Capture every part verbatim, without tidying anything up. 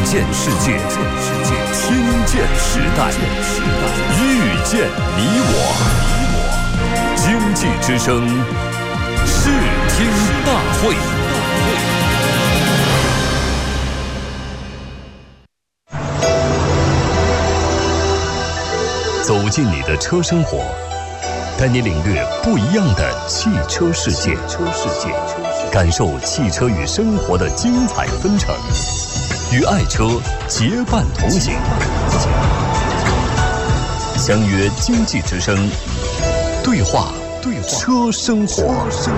见世界，听见时代，遇见你我。经济之声视听大会。走进你的车生活，带你领略不一样的汽车世界，感受汽车与生活的精彩纷呈，与爱车结伴同行。相约经济之声，对话对话车生活。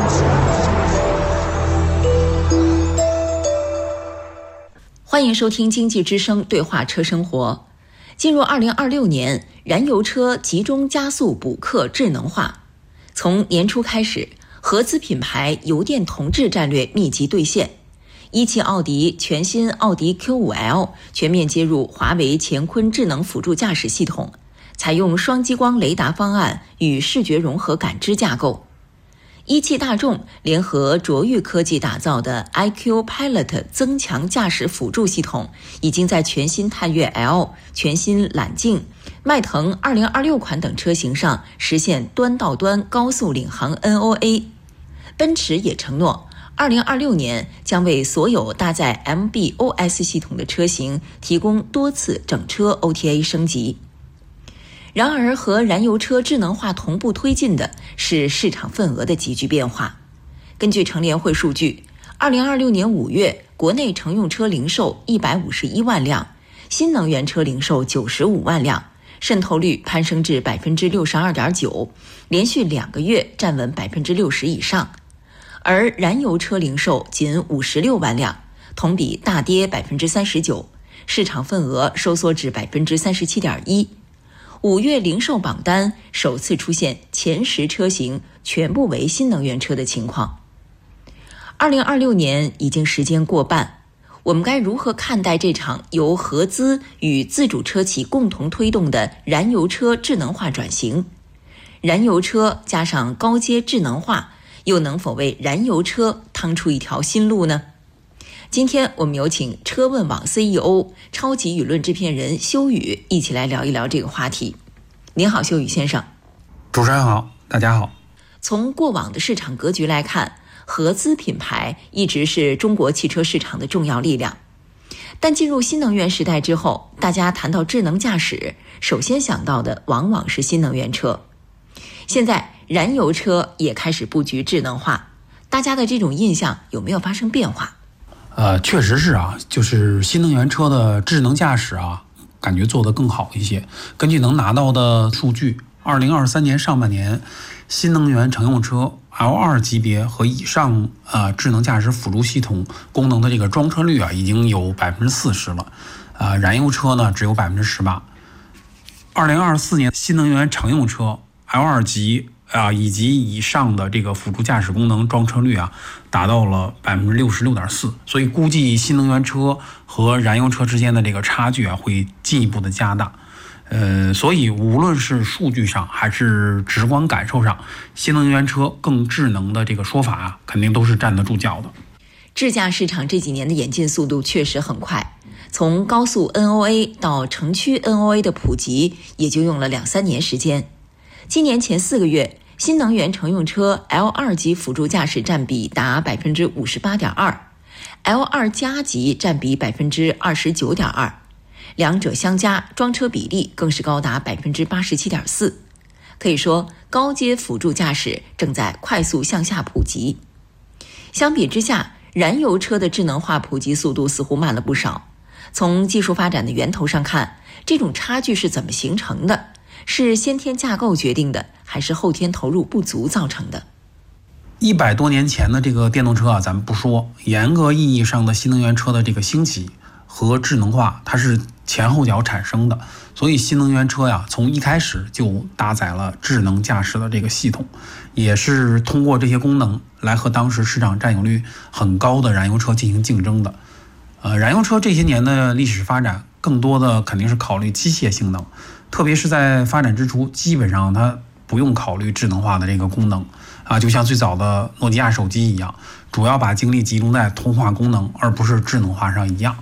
欢迎收听经济之声对话车生活。进入二零二六年，燃油车集中加速补课智能化。从年初开始，合资品牌油电同质战略密集兑现。一汽奥迪全新奥迪 Q 五 L 全面接入华为乾坤智能辅助驾驶系统，采用双激光雷达方案与视觉融合感知架构。一汽大众联合卓越科技打造的 I Q Pilot 增强驾驶辅助系统，已经在全新探岳 L、全新揽境、迈腾二零二六款等车型上实现端到端高速领航 N O A。奔驰也承诺，二零二六年将为所有搭载 M B O S 系统的车型提供多次整车 O T A 升级。然而，和燃油车智能化同步推进的是市场份额的急剧变化。根据乘联会数据，二零二六年五月，国内乘用车零售一百五十一万辆，新能源车零售九十五万辆，渗透率攀升至百分之六十二点九，连续两个月站稳百分之六十以上。而燃油车零售仅五十六万辆，同比大跌百分之三十九，市场份额收缩至百分之三十七点一。五月零售榜单首次出现前十车型全部为新能源车的情况。二零二六年已经时间过半，我们该如何看待这场由合资与自主车企共同推动的燃油车智能化转型？燃油车加上高阶智能化，又能否为燃油车趟出一条新路呢？今天我们有请车问网 C E O、 超级舆论制片人修宇一起来聊一聊这个话题。您好，修宇先生。 主持人好，大家好。 从过往的市场格局来看，合资品牌一直是中国汽车市场的重要力量。但进入新能源时代之后，大家谈到智能驾驶，首先想到的往往是新能源车。现在燃油车也开始布局智能化，大家的这种印象有没有发生变化？ 呃，确实是啊，就是新能源车的智能驾驶啊，感觉做得更好一些。根据能拿到的数据，二零二三年上半年，新能源乘用车 L 二 级别和以上呃智能驾驶辅助系统功能的这个装车率啊，已经有百分之四十了，呃，燃油车呢只有百分之十八。二零二四年新能源乘用车 L 二 级啊以及以上的这个辅助驾驶功能装车率啊，达到了百分之六十六点四，所以估计新能源车和燃油车之间的这个差距啊，会进一步的加大。呃，所以无论是数据上还是直观感受上，新能源车更智能的这个说法啊，肯定都是站得住脚的。 智驾市场这几年的演进速度确实很快，从高速 N O A 到城区 N O A 的普及，也就用了两三年时间。今年前四个月，新能源乘用车 L 二 级辅助驾驶占比达 百分之五十八点二， L 二 加级占比 百分之二十九点二， 两者相加，装车比例更是高达 百分之八十七点四。 可以说，高阶辅助驾驶正在快速向下普及。相比之下，燃油车的智能化普及速度似乎慢了不少。从技术发展的源头上看，这种差距是怎么形成的？是先天架构决定的，还是后天投入不足造成的？ 一百多年前的这个电动车啊，咱们不说，严格意义上的新能源车的这个兴起和智能化，它是前后脚产生的。所以新能源车呀，从一开始就搭载了智能驾驶的这个系统，也是通过这些功能来和当时市场占有率很高的燃油车进行竞争的。呃，燃油车这些年的历史发展，更多的肯定是考虑机械性能，特别是在发展之初，基本上它不用考虑智能化的这个功能啊，就像最早的诺基亚手机一样，主要把精力集中在通话功能而不是智能化上一样。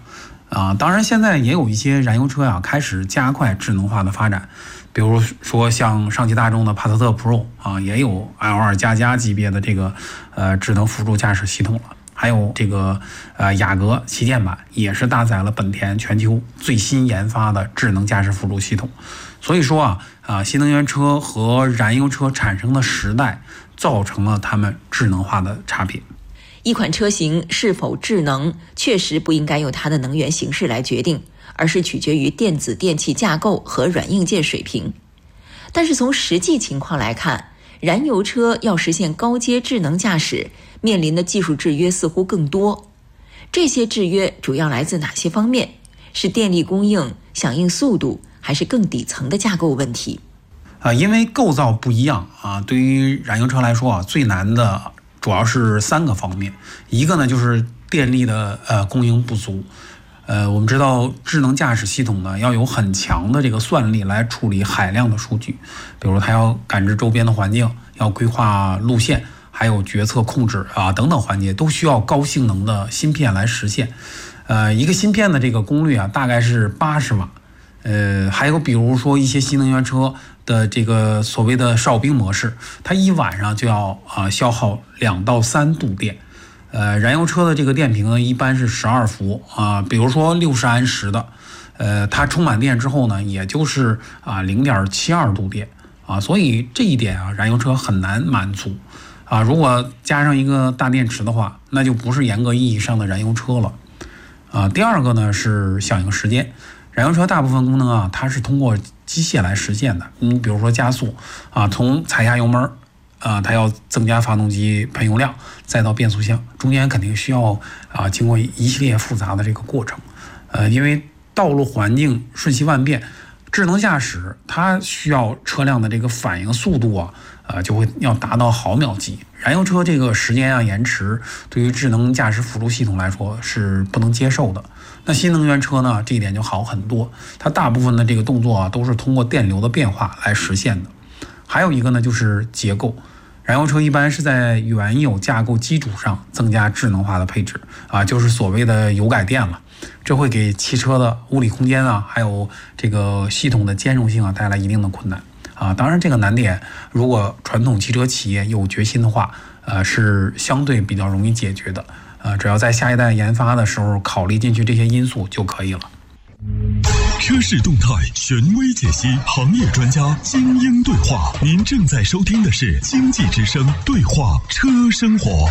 啊。当然，现在也有一些燃油车呀、啊、开始加快智能化的发展，比如说像上汽大众的帕萨特 Pro 啊，也有 L 二 加加级别的这个呃智能辅助驾驶系统了。还有这个呃雅阁旗舰版也是搭载了本田全球最新研发的智能驾驶辅助系统。所以说啊啊，新能源车和燃油车产生的时代，造成了它们智能化的差别。 一款车型是否智能，确实不应该由它的能源形式来决定，而是取决于电子电气架构和软硬件水平。但是从实际情况来看，燃油车要实现高阶智能驾驶，面临的技术制约似乎更多。这些制约主要来自哪些方面？是电力供应、响应速度，还是更底层的架构问题？ 啊，因为构造不一样啊，对于燃油车来说啊，最难的主要是三个方面。一个呢就是电力的呃供应不足。呃，我们知道智能驾驶系统呢要有很强的这个算力来处理海量的数据，比如它要感知周边的环境，要规划路线，还有决策控制啊等等环节都需要高性能的芯片来实现。呃，一个芯片的这个功率啊大概是八十瓦。呃，还有比如说一些新能源车的这个所谓的哨兵模式，它一晚上就要啊、呃、消耗两到三度电。呃，燃油车的这个电瓶呢，一般是十二伏啊，比如说六十安时的，呃，它充满电之后呢，也就是啊零点七二度电啊，所以这一点啊，燃油车很难满足啊。如果加上一个大电池的话，那就不是严格意义上的燃油车了啊。第二个呢是响应时间，燃油车大部分功能啊，它是通过机械来实现的。你比如说加速啊，从踩下油门。啊，它要增加发动机喷油量，再到变速箱，中间肯定需要啊经过一系列复杂的这个过程。呃，因为道路环境瞬息万变，智能驾驶它需要车辆的这个反应速度啊，呃就会要达到毫秒级。燃油车这个时间啊延迟，对于智能驾驶辅助系统来说是不能接受的。那新能源车呢，这一点就好很多，它大部分的这个动作啊都是通过电流的变化来实现的。还有一个呢，就是结构。燃油车一般是在原有架构基础上增加智能化的配置啊，就是所谓的油改电了。这会给汽车的物理空间啊，还有这个系统的兼容性啊带来一定的困难啊。当然，这个难点如果传统汽车企业有决心的话，呃，是相对比较容易解决的。呃，只要在下一代研发的时候考虑进去这些因素就可以了。 车市动态，权威解析，行业专家精英对话。您正在收听的是经济之声对话车生活。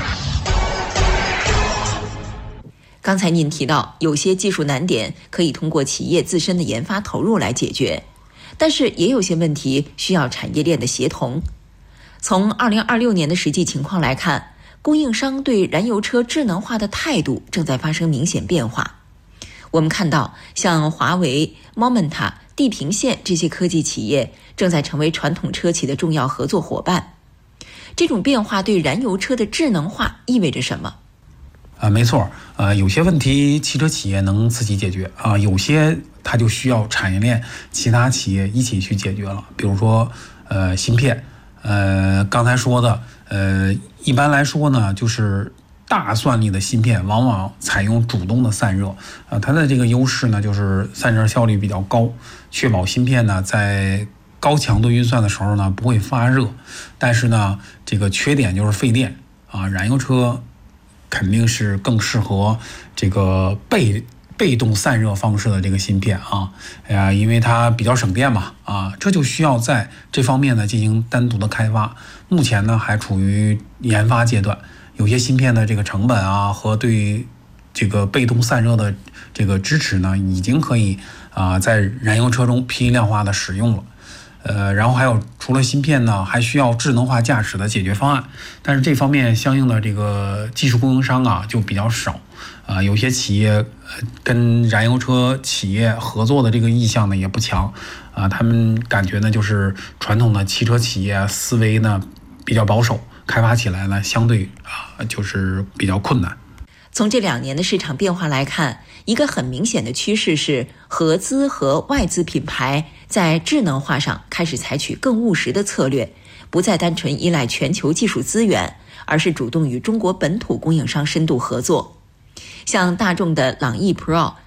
刚才您提到，有些技术难点可以通过企业自身的研发投入来解决，但是也有些问题需要产业链的协同。从二零二六年的实际情况来看，供应商对燃油车智能化的态度正在发生明显变化。我们看到，像华为、Momenta、地平线这些科技企业正在成为传统车企的重要合作伙伴。这种变化对燃油车的智能化意味着什么？ 啊，没错，呃，有些问题汽车企业能自己解决啊，有些它就需要产业链其他企业一起去解决了。比如说，呃，芯片，呃，刚才说的，呃，一般来说呢，就是大算力的芯片往往采用主动的散热，呃，它的这个优势呢，就是散热效率比较高，确保芯片呢在高强度运算的时候呢不会发热。但是呢，这个缺点就是费电啊，燃油车肯定是更适合这个被被动散热方式的这个芯片啊，哎呀，因为它比较省电嘛，啊，这就需要在这方面呢进行单独的开发。目前呢还处于研发阶段。有些芯片的这个成本啊和对这个被动散热的这个支持呢，已经可以啊、呃、在燃油车中批量化的使用了。呃，然后还有除了芯片呢，还需要智能化驾驶的解决方案，但是这方面相应的这个技术供应商啊就比较少啊、呃，有些企业跟燃油车企业合作的这个意向呢也不强啊、呃，他们感觉呢就是传统的汽车企业思维呢比较保守。开发起来呢，相对啊就是比较困难。 从这两年的市场变化来看，一个很明显的趋势是，合资和外资品牌在智能化上开始采取更务实的策略，不再单纯依赖全球技术资源，而是主动与中国本土供应商深度合作。像大众的朗逸 Pro、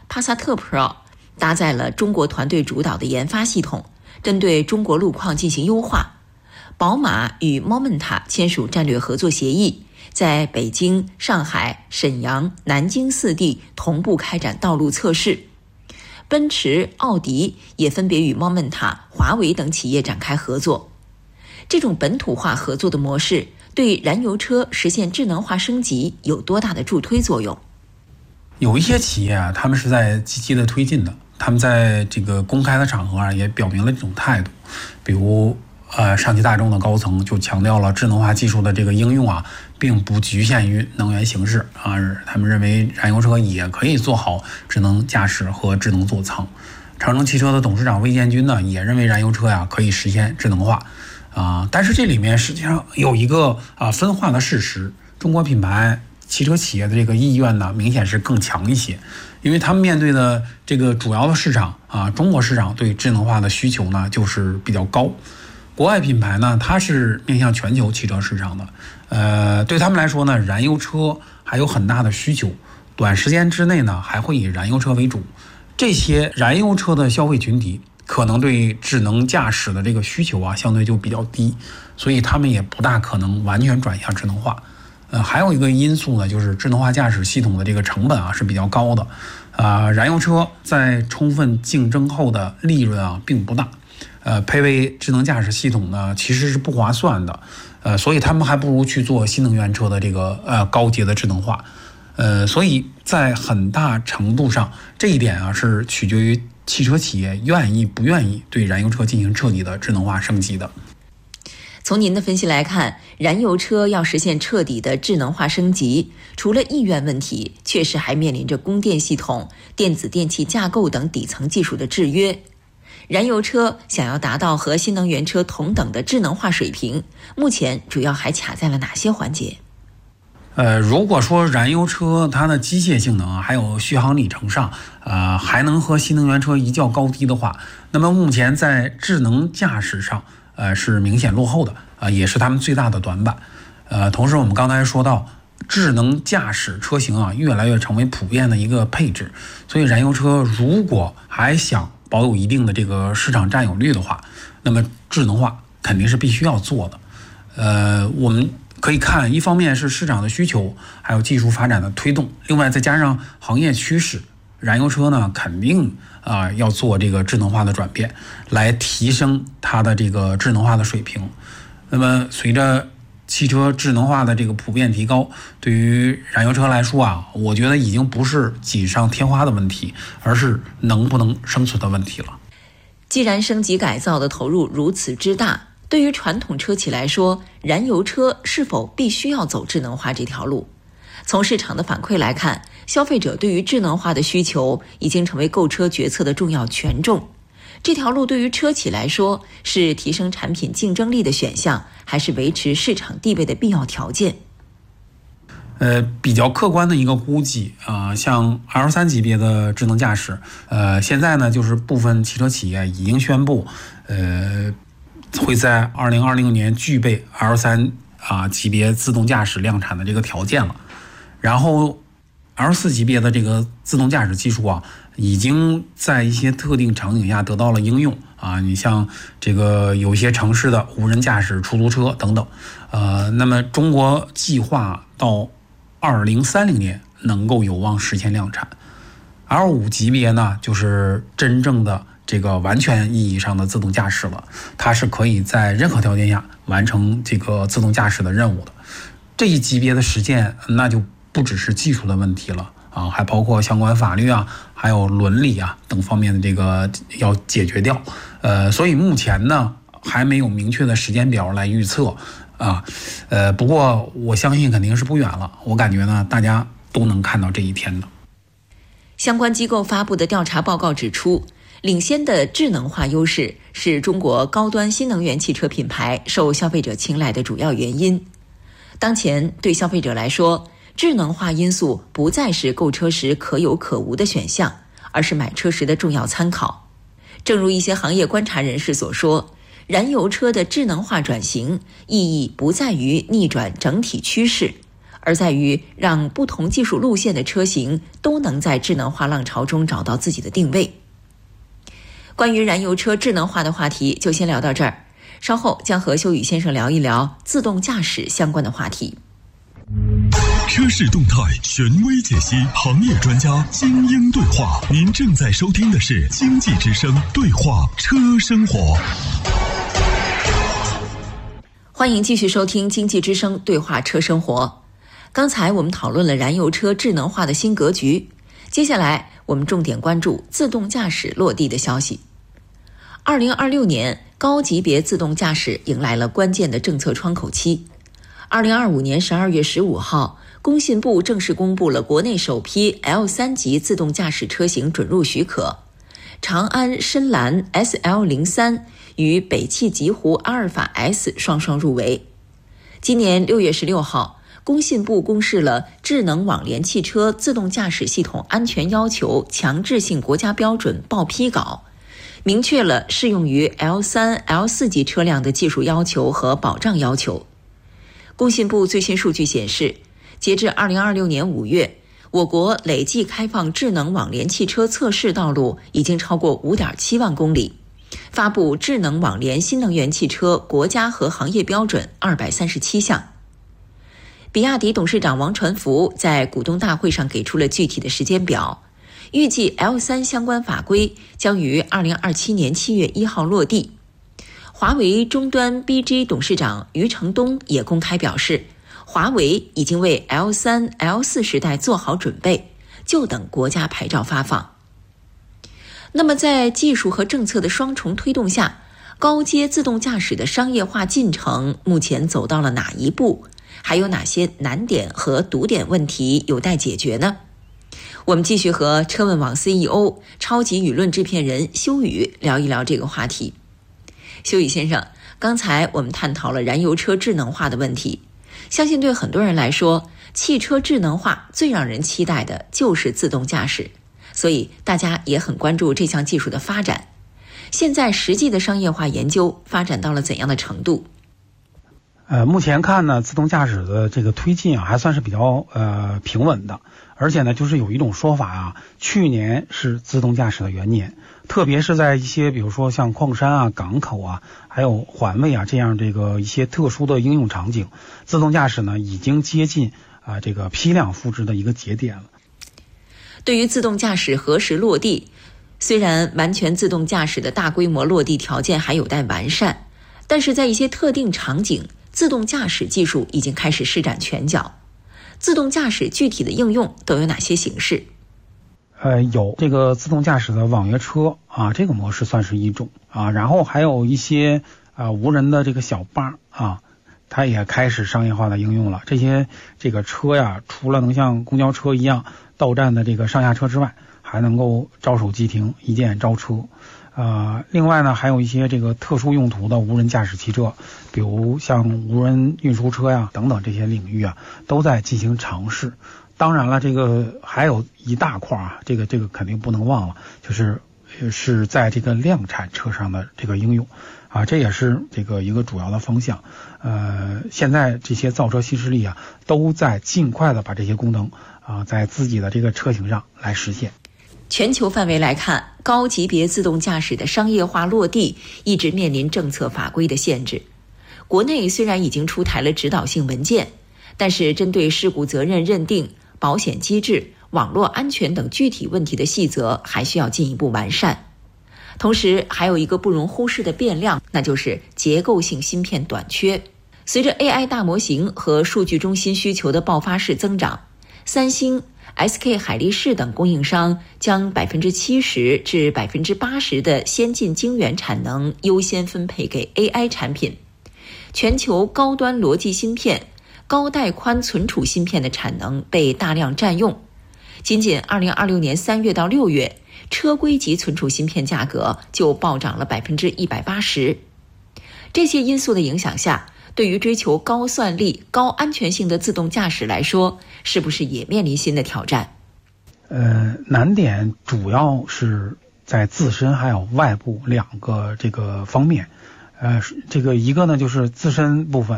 帕萨特 Pro 搭载了中国团队主导的研发系统，针对中国路况进行优化。宝马与 Momenta 签署战略合作协议，在北京、上海、沈阳、南京四地同步开展道路测试。奔驰、奥迪也分别与 Momenta、华为等企业展开合作。这种本土化合作的模式对燃油车实现智能化升级有多大的助推作用？ 有一些企业啊，他们是在积极的推进的，他们在这个公开的场合啊，也表明了这种态度。比如，呃，上汽大众的高层就强调了智能化技术的这个应用啊，并不局限于能源形式啊，他们认为燃油车也可以做好智能驾驶和智能座舱。长城汽车的董事长魏建军呢，也认为燃油车呀、啊、可以实现智能化。啊，但是这里面实际上有一个啊分化的事实，中国品牌汽车企业的这个意愿呢，明显是更强一些，因为他们面对的这个主要的市场啊，中国市场对智能化的需求呢就是比较高。国外品牌呢，它是面向全球汽车市场的，呃，对他们来说呢，燃油车还有很大的需求，短时间之内呢还会以燃油车为主，这些燃油车的消费群体可能对智能驾驶的这个需求啊，相对就比较低，所以他们也不大可能完全转向智能化。呃，还有一个因素呢，就是智能化驾驶系统的这个成本啊是比较高的，啊、呃，燃油车在充分竞争后的利润啊并不大，呃，配备智能驾驶系统呢其实是不划算的，呃，所以他们还不如去做新能源车的这个呃高阶的智能化，呃，所以在很大程度上，这一点啊是取决于汽车企业愿意不愿意对燃油车进行彻底的智能化升级的。 从您的分析来看，燃油车要实现彻底的智能化升级，除了意愿问题，确实还面临着供电系统、电子电器架构等底层技术的制约。燃油车想要达到和新能源车同等的智能化水平，目前主要还卡在了哪些环节？ 呃，如果说燃油车它的机械性能啊，还有续航里程上，呃，还能和新能源车一较高低的话，那么目前在智能驾驶上，呃，是明显落后的，啊、呃，也是他们最大的短板。呃，同时我们刚才说到，智能驾驶车型啊，越来越成为普遍的一个配置，所以燃油车如果还想保有一定的这个市场占有率的话，那么智能化肯定是必须要做的。呃，我们可以看，一方面是市场的需求，还有技术发展的推动，另外再加上行业趋势，燃油车呢肯定啊、呃、要做这个智能化的转变，来提升它的这个智能化的水平。那么随着汽车智能化的这个普遍提高，对于燃油车来说啊，我觉得已经不是锦上添花的问题，而是能不能生存的问题了。 既然升级改造的投入如此之大，对于传统车企来说，燃油车是否必须要走智能化这条路？从市场的反馈来看，消费者对于智能化的需求已经成为购车决策的重要权重。这条路对于车企来说，是提升产品竞争力的选项，还是维持市场地位的必要条件？ 呃，比较客观的一个估计啊、呃，像 L 三 级别的智能驾驶，呃，现在呢就是部分汽车企业已经宣布，呃。会在二零二零年具备 L 三 啊级别自动驾驶量产的这个条件了，然后 L 四 级别的这个自动驾驶技术啊，已经在一些特定场景下得到了应用啊，你像这个有些城市的无人驾驶出租车等等，呃，那么中国计划到二零三零年能够有望实现量产。L 五 级别呢，就是真正的这个完全意义上的自动驾驶了，它是可以在任何条件下完成这个自动驾驶的任务的。这一级别的实践，那就不只是技术的问题了啊，还包括相关法律啊，还有伦理啊等方面的这个要解决掉。呃，所以目前呢还没有明确的时间表来预测啊。呃，不过我相信肯定是不远了。我感觉呢，大家都能看到这一天的。 相关机构发布的调查报告指出，领先的智能化优势是中国高端新能源汽车品牌受消费者青睐的主要原因。当前对消费者来说，智能化因素不再是购车时可有可无的选项，而是买车时的重要参考。正如一些行业观察人士所说，燃油车的智能化转型意义不在于逆转整体趋势， 而在于让不同技术路线的车型都能在智能化浪潮中找到自己的定位。关于燃油车智能化的话题就先聊到这儿，稍后将和修宇先生聊一聊自动驾驶相关的话题。 车市动态，权威解析，行业专家精英对话。您正在收听的是经济之声对话车生活。 欢迎继续收听经济之声对话车生活。刚才我们讨论了燃油车智能化的新格局，接下来我们重点关注自动驾驶落地的消息。二零二六年，高级别自动驾驶迎来了关键的政策窗口期。二零二五年十二月十五号，工信部正式公布了国内首批 L 三 级自动驾驶车型准入许可，长安深蓝 S L 零三 与北汽极狐阿尔法 S 双双入围。今年六月十六号，工信部公示了《智能网联汽车自动驾驶系统安全要求强制性国家标准报批稿》，明确了适用于 L 三、L 四 级车辆的技术要求和保障要求。工信部最新数据显示，截至二零二六年五月，我国累计开放智能网联汽车测试道路已经超过 五点七万公里，发布智能网联新能源汽车国家和行业标准二百三十七项。比亚迪董事长王传福在股东大会上给出了具体的时间表，预计 L 三 相关法规将于二零二七年七月一号落地。华为终端 B G 董事长余承东也公开表示，华为已经为 L 三、L 四 时代做好准备，就等国家牌照发放。那么在技术和政策的双重推动下，高阶自动驾驶的商业化进程目前走到了哪一步？还有哪些难点和堵点问题有待解决呢？我们继续和车问网 C E O、超级舆论制片人修宇聊一聊这个话题。修宇先生，刚才我们探讨了燃油车智能化的问题，相信对很多人来说，汽车智能化最让人期待的就是自动驾驶，所以大家也很关注这项技术的发展。现在实际的商业化研究发展到了怎样的程度？ 呃，目前看呢，自动驾驶的这个推进啊，还算是比较呃平稳的。而且呢，就是有一种说法啊，去年是自动驾驶的元年，特别是在一些比如说像矿山啊、港口啊，还有环卫啊这样这个一些特殊的应用场景，自动驾驶呢已经接近啊、呃、这个批量复制的一个节点了。 对于自动驾驶何时落地，虽然完全自动驾驶的大规模落地条件还有待完善，但是在一些特定场景，自动驾驶技术已经开始施展拳脚。自动驾驶具体的应用都有哪些形式？ 呃，有这个自动驾驶的网约车啊，这个模式算是一种啊，然后还有一些啊无人的这个小巴啊，它也开始商业化的应用了。这些这个车呀，除了能像公交车一样到站的这个上下车之外，还能够招手即停、一键招车。呃，另外呢，还有一些这个特殊用途的无人驾驶汽车，比如像无人运输车呀等等这些领域啊，都在进行尝试。当然了，这个还有一大块啊，这个这个肯定不能忘了，就是是在这个量产车上的这个应用啊，这也是这个一个主要的方向。呃，现在这些造车新势力啊，都在尽快的把这些功能啊，在自己的这个车型上来实现。 全球范围来看，高级别自动驾驶的商业化落地一直面临政策法规的限制。国内虽然已经出台了指导性文件，但是针对事故责任认定、保险机制、网络安全等具体问题的细则还需要进一步完善。同时还有一个不容忽视的变量，那就是结构性芯片短缺。随着 A I 大模型和数据中心需求的爆发式增长，三星、S K 海力士等供应商将 百分之七十 至 百分之八十 的先进晶圆产能优先分配给 A I 产品。全球高端逻辑芯片、高带宽存储芯片的产能被大量占用。仅仅二零二六年三月到六月，车规级存储芯片价格就暴涨了 百分之一百八十。这些因素的影响下，对于追求高算力、高安全性的自动驾驶来说，是不是也面临新的挑战？ 呃，难点主要是在自身还有外部两个这个方面。呃，这个一个呢就是自身部分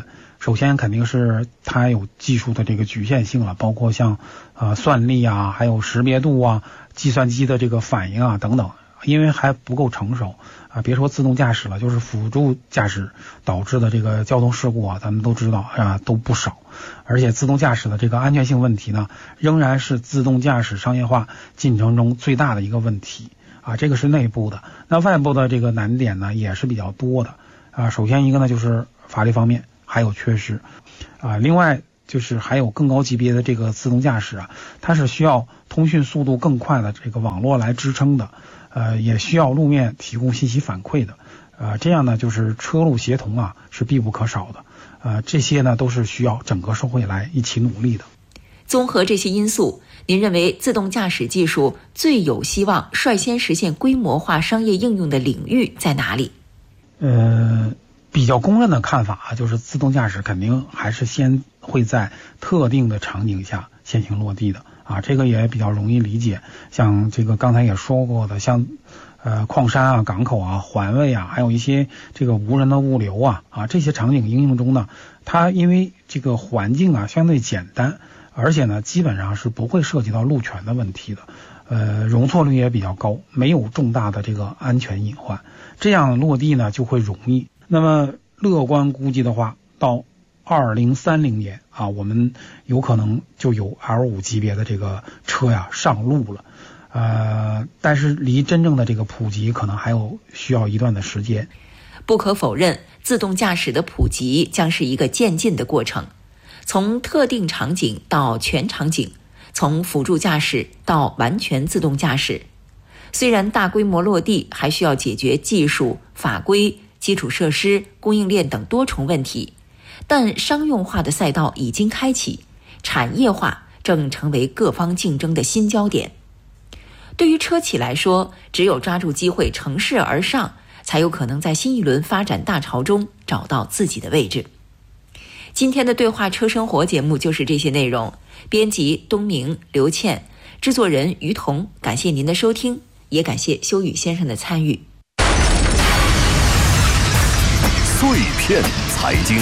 首先肯定是它有技术的这个局限性了，包括像呃算力啊，还有识别度啊，计算机的这个反应啊等等，因为还不够成熟啊。别说自动驾驶了，就是辅助驾驶导致的这个交通事故啊，咱们都知道啊都不少。而且自动驾驶的这个安全性问题呢，仍然是自动驾驶商业化进程中最大的一个问题啊。这个是内部的，那外部的这个难点呢也是比较多的啊。首先一个呢就是法律方面还有缺失啊，另外就是还有更高级别的这个自动驾驶啊，它是需要通讯速度更快的这个网络来支撑的，呃，也需要路面提供信息反馈的，呃，这样呢就是车路协同啊是必不可少的，呃，这些呢都是需要整个社会来一起努力的。 综合这些因素，您认为自动驾驶技术最有希望率先实现规模化商业应用的领域在哪里？ 呃。比较公认的看法啊，就是自动驾驶肯定还是先会在特定的场景下先行落地的啊，这个也比较容易理解。像这个刚才也说过的，像呃矿山啊、港口啊、环卫啊，还有一些这个无人的物流啊啊这些场景应用中呢，它因为这个环境啊相对简单，而且呢基本上是不会涉及到路权的问题的，呃容错率也比较高，没有重大的这个安全隐患，这样落地呢就会容易。那么乐观估计的话，到二零三零年啊，我们有可能就有 L 五 级别的这个车呀上路了，呃，但是离真正的这个普及可能还有需要一段的时间。 不可否认，自动驾驶的普及将是一个渐进的过程，从特定场景到全场景，从辅助驾驶到完全自动驾驶。虽然大规模落地还需要解决技术、法规、基础设施、供应链等多重问题，但商用化的赛道已经开启，产业化正成为各方竞争的新焦点。对于车企来说，只有抓住机会乘势而上，才有可能在新一轮发展大潮中找到自己的位置。今天的对话车生活节目就是这些内容，编辑东明、刘倩，制作人于彤，感谢您的收听，也感谢修宇先生的参与。 碎片财经，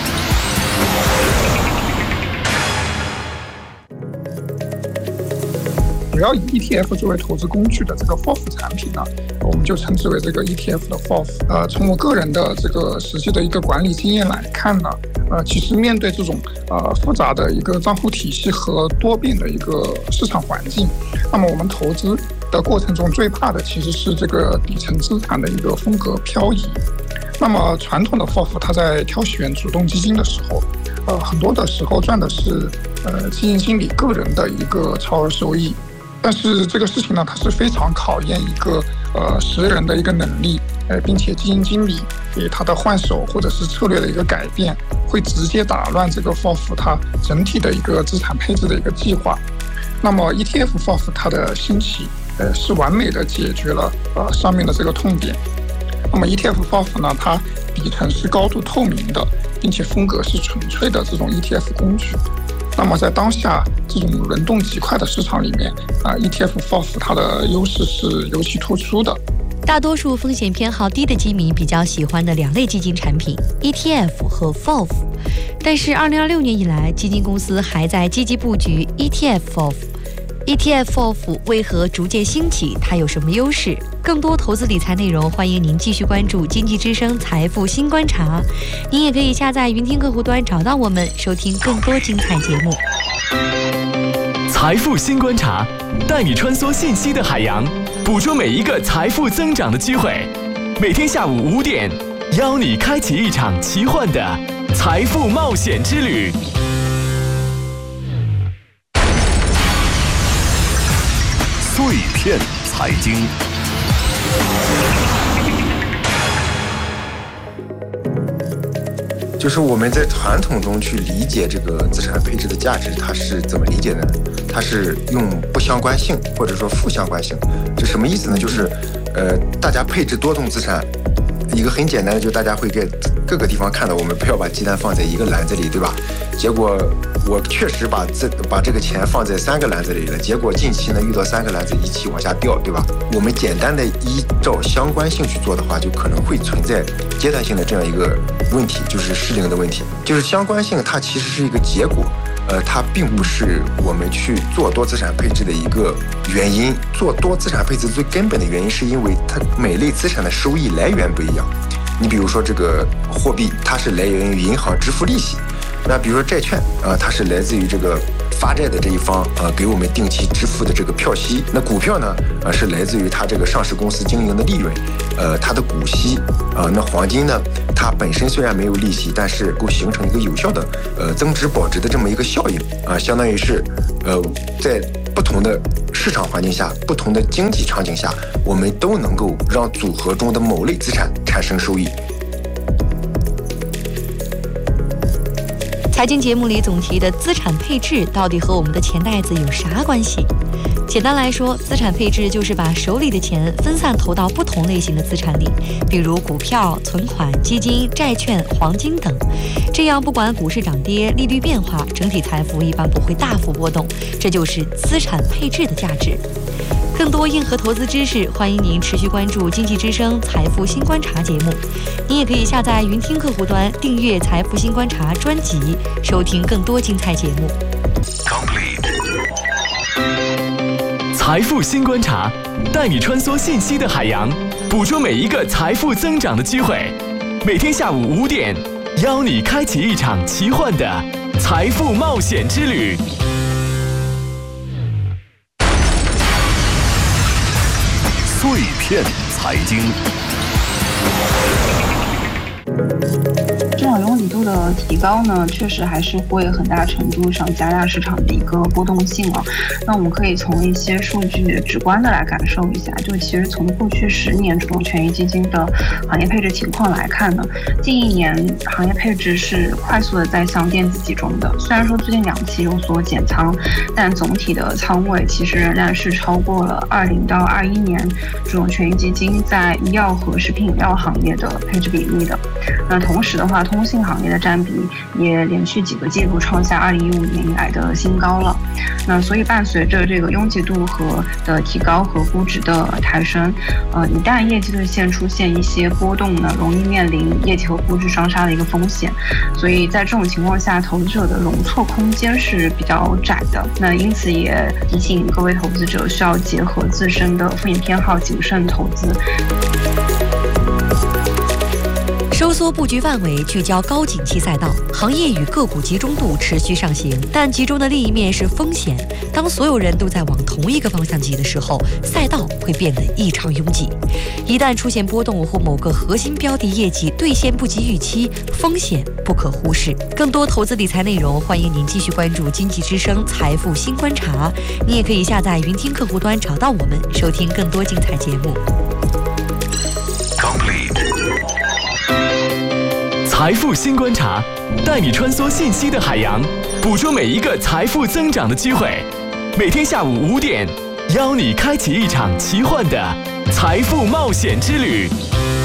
主要以 E T F 作为投资工具的这个 F O F 产品呢，我们就称之为这个 E T F 的 F O F。呃，从我个人的这个实际的一个管理经验来看呢，呃，其实面对这种呃复杂的一个账户体系和多变的一个市场环境，那么我们投资的过程中最怕的其实是这个底层资产的一个风格漂移。那么传统的 F O F 它在挑选主动基金的时候，呃，很多的时候赚的是呃基金经理个人的一个超额收益。但是这个事情呢，它是非常考验一个呃识人的一个能力，呃，并且基金经理对他的换手或者是策略的一个改变，会直接打乱这个 F O F 它整体的一个资产配置的一个计划。那么 E T F F O F 它的兴起，呃，是完美的解决了呃上面的这个痛点。那么 E T F F O F 呢，它底层是高度透明的，并且风格是纯粹的这种 E T F 工具。那么在当下这种轮动极快的市场里面啊 ，E T F F O F 它的优势是尤其突出的。 大多数风险偏好低的基民比较喜欢的两类基金产品 E T F 和 F O F。但是二零二六年以来，基金公司还在积极布局 E T F F O F。E T F F O F 为何逐渐兴起？它有什么优势？更多投资理财内容，欢迎您继续关注经济之声财富新观察。您也可以下载云听客户端找到我们，收听更多精彩节目。 财富新观察，带你穿梭信息的海洋，捕捉每一个财富增长的机会。每天下午五点，邀你开启一场奇幻的财富冒险之旅。 碎片财经， 就是我们在传统中去理解这个资产配置的价值，它是怎么理解呢？它是用不相关性或者说负相关性。这什么意思呢？就是呃，大家配置多种资产， 一个很简单的，就大家会在各个地方看到，我们不要把鸡蛋放在一个篮子里，对吧？结果我确实把这把这个钱放在三个篮子里了，结果近期呢遇到三个篮子一起往下掉，对吧？我们简单的依照相关性去做的话，就可能会存在阶段性的这样一个问题，就是适龄的问题。就是相关性它其实是一个结果，呃，它并不是我们去做多资产配置的一个原因。做多资产配置最根本的原因是因为它每类资产的收益来源不一样。你比如说这个货币，它是来源于银行支付利息。那比如说债券啊、呃，它是来自于这个发债的这一方啊、呃、给我们定期支付的这个票息。那股票呢啊、呃、是来自于它这个上市公司经营的利润，呃它的股息啊、呃。那黄金呢，它本身虽然没有利息，但是够形成一个有效的呃增值保值的这么一个效应啊、呃，相当于是呃在不同的市场环境下、不同的经济场景下，我们都能够让组合中的某类资产产生收益。 财经节目里总提的资产配置到底和我们的钱袋子有啥关系？简单来说，资产配置就是把手里的钱分散投到不同类型的资产里，比如股票、存款、基金、债券、黄金等。这样不管股市涨跌、利率变化，整体财富一般不会大幅波动，这就是资产配置的价值。更多硬核投资知识，欢迎您持续关注经济之声财富新观察节目。您也可以下载云听客户端订阅财富新观察专辑，收听更多精彩节目。 Complete 财富新观察，带你穿梭信息的海洋，捕捉每一个财富增长的机会。每天下午五点，邀你开启一场奇幻的财富冒险之旅。 碎片财经， 市场拥挤度的提高呢，确实还是会很大程度上加大市场的一个波动性啊。那我们可以从一些数据直观的来感受一下，就其实从过去十年这种权益基金的行业配置情况来看呢，近一年行业配置是快速的在向电子集中的。虽然说最近两期有所减仓，但总体的仓位其实仍然是超过了二零到二一年这种权益基金在医药和食品饮料行业的配置比例的。那同时的话，通信行业的占比也连续几个季度创下二零一五年以来的新高了。那所以伴随着这个拥挤度和的提高和估值的抬升，呃，一旦业绩兑现出现一些波动呢，容易面临业绩和估值双杀的一个风险。所以在这种情况下，投资者的容错空间是比较窄的。那因此也提醒各位投资者需要结合自身的风险偏好，谨慎投资。 收缩布局范围，聚焦高景气赛道，行业与个股集中度持续上行，但集中的另一面是风险。当所有人都在往同一个方向挤的时候，赛道会变得异常拥挤。一旦出现波动或某个核心标的业绩兑现不及预期，风险不可忽视。更多投资理财内容，欢迎您继续关注经济之声财富新观察。你也可以下载云听客户端找到我们，收听更多精彩节目。 财富新观察，带你穿梭信息的海洋，捕捉每一个财富增长的机会。每天下午五点，邀你开启一场奇幻的财富冒险之旅。